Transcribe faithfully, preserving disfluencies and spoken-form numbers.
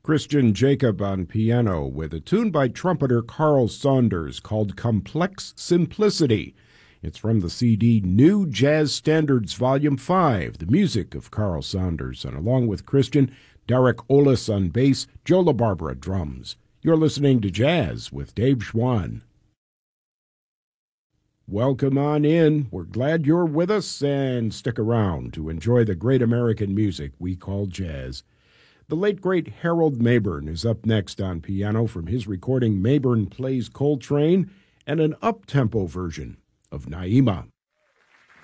Christian Jacob on piano with a tune by trumpeter Carl Saunders called Complex Simplicity. It's from the C D New Jazz Standards Volume five, the music of Carl Saunders, and along with Christian, Derek Olis on bass, Joe LaBarbera drums. You're listening to Jazz with Dave Schwann. Welcome on in. We're glad you're with us, and stick around to enjoy the great American music we call jazz. The late, great Harold Mabern is up next on piano from his recording Mabern Plays Coltrane and an up-tempo version of Naima.